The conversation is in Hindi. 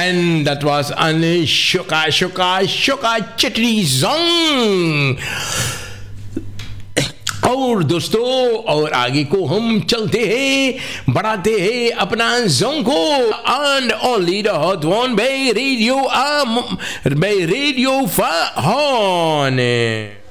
and that was an Shuka Shuka Shuka Chitty song. और दोस्तों, और आगे को हम चलते हैं, बढ़ाते हैं अपना जोंग को, and only the hot one by Radio Fahon.